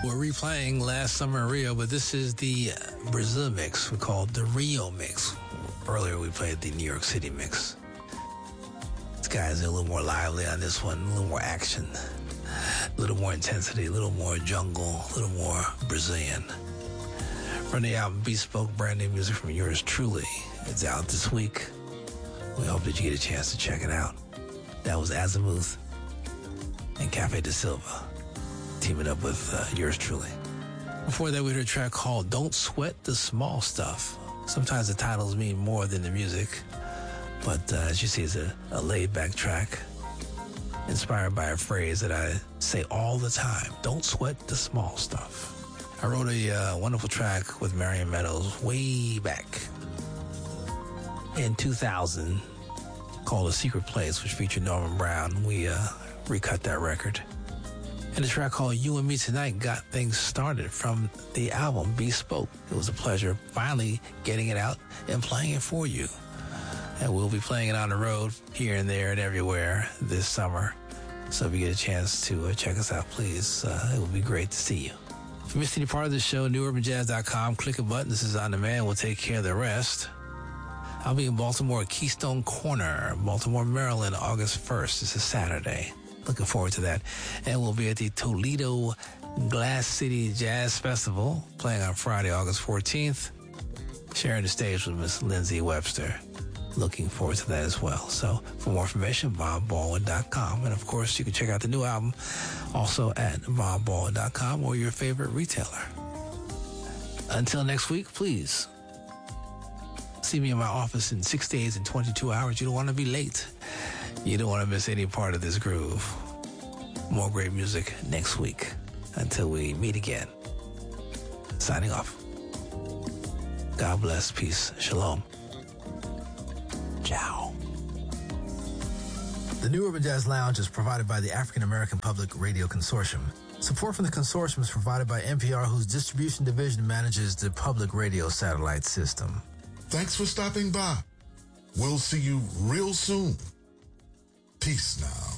We're replaying Last Summer in Rio, but this is the Brazil mix. We call it the Rio mix. Earlier we played the New York City mix. This guy's a little more lively on this one, a little more action, a little more intensity, a little more jungle, a little more Brazilian. From the album Bespoke, brand new music from yours truly. It's out this week. We hope that you get a chance to check it out. That was Azimuth and Cafe de Silva, teaming up with yours truly. Before that, we heard a track called Don't Sweat the Small Stuff. Sometimes the titles mean more than the music, but as you see, it's a laid-back track inspired by a phrase that I say all the time: don't sweat the small stuff. I wrote a wonderful track with Marion Meadows way back in 2000 called A Secret Place, which featured Norman Brown. We recut that record. And the track called You and Me Tonight got things started from the album Bespoke. It was a pleasure finally getting it out and playing it for you. And we'll be playing it on the road here and there and everywhere this summer. So if you get a chance to check us out, please, it would be great to see you. If you missed any part of the show, newurbanjazz.com, click a button. This is on demand. We'll take care of the rest. I'll be in Baltimore at Keystone Corner, Baltimore, Maryland, August 1st. This is Saturday. Looking forward to that. And we'll be at the Toledo Glass City Jazz Festival, playing on Friday, August 14th, sharing the stage with Miss Lindsay Webster. Looking forward to that as well. So for more information, BobBaldwin.com. And of course, you can check out the new album also at BobBaldwin.com or your favorite retailer. Until next week, please see me in my office in 6 days and 22 hours. You don't want to be late. You don't want to miss any part of this groove. More great music next week. Until we meet again. Signing off. God bless. Peace. Shalom. Ciao. The New Urban Jazz Lounge is provided by the African American Public Radio Consortium. Support from the consortium is provided by NPR, whose distribution division manages the public radio satellite system. Thanks for stopping by. We'll see you real soon. Peace now.